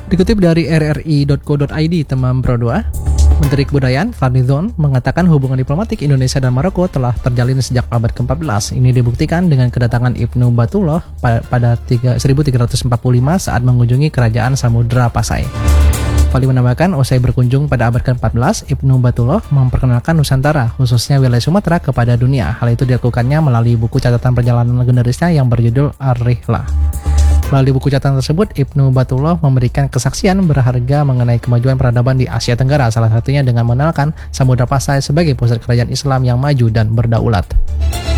Dikutip dari rri.co.id, teman Pro 2, Menteri Kebudayaan Fadlizon mengatakan hubungan diplomatik Indonesia dan Maroko telah terjalin sejak abad ke-14. Ini dibuktikan dengan kedatangan Ibnu Battulah pada 1345 saat mengunjungi kerajaan Samudra Pasai. Fadli menambahkan, usai berkunjung pada abad ke-14, Ibnu Battulah memperkenalkan Nusantara, khususnya wilayah Sumatera, kepada dunia. Hal itu dilakukannya melalui buku catatan perjalanan legendarisnya yang berjudul Ar-Rihlah. Melalui buku catatan tersebut, Ibnu Battulah memberikan kesaksian berharga mengenai kemajuan peradaban di Asia Tenggara, salah satunya dengan mengenalkan Samudra Pasai sebagai pusat kerajaan Islam yang maju dan berdaulat.